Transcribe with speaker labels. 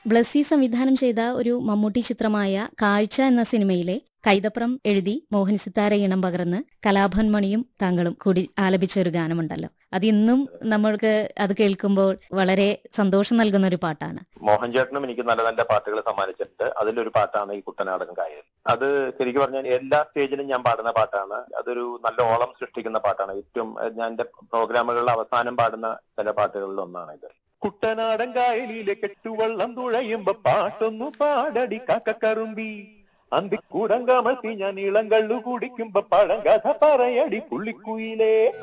Speaker 1: ബ്ലസ്സി സംവിധാനം ചെയ്ത ഒരു മമ്മൂട്ടി ചിത്രമായ കാഴ്ച എന്ന സിനിമയിലെ കൈതപ്രം എഴുതി മോഹൻ സിത്താര ഈണം പകർന്ന് കലാഭവൻ മണിയും താങ്കളും കൂടി ആലപിച്ച ഒരു ഗാനമുണ്ടല്ലോ. അത് ഇന്നും നമ്മൾക്ക് അത് കേൾക്കുമ്പോൾ വളരെ സന്തോഷം നൽകുന്ന ഒരു പാട്ടാണ്.
Speaker 2: മോഹൻ ചേട്ടനും എനിക്ക് നല്ല നല്ല പാട്ടുകൾ സമ്മാനിച്ചിട്ടുണ്ട്. അതിലൊരു പാട്ടാണ് ഈ കുട്ടനാടൻ കായൽ. അത് ശരിക്കും പറഞ്ഞാൽ എല്ലാ സ്റ്റേജിലും ഞാൻ പാടുന്ന പാട്ടാണ്. അതൊരു നല്ല ഓളം സൃഷ്ടിക്കുന്ന പാട്ടാണ്. ഏറ്റവും ഞാൻ എന്റെ പ്രോഗ്രാമുകളിൽ അവസാനം പാടുന്ന ചില പാട്ടുകളിൽ ഒന്നാണ് ഇത്. കുട്ടനാടൻ കായലിലെ കെട്ടുവള്ളം തുഴയുമ്പോ പാട്ടൊന്നു പാടടി കാക്കക്കറുമ്പി, അന്തിക്കൂടം കമഴ്ത്തി ഞാൻ ഇളം കള്ളു കുടിക്കുമ്പോ പഴങ്കഥ പറയടി പുള്ളിക്കുയിലേ.